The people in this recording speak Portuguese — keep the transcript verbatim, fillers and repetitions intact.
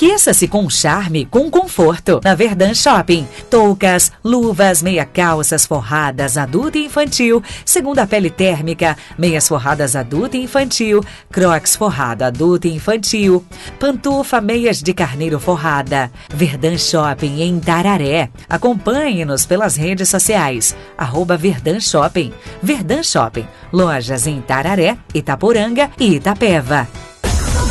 Aqueça-se com charme, com conforto. Na Verdun Shopping. Toucas, luvas, meia calças forradas adulto e infantil, segunda pele térmica, meias forradas adulto e infantil, crocs forrado adulto e infantil, pantufa, meias de carneiro forrada. Verdun Shopping em Tararé. Acompanhe-nos pelas redes sociais. Arroba Verdun Shopping. Verdun Shopping. Lojas em Tararé, Itaporanga e Itapeva.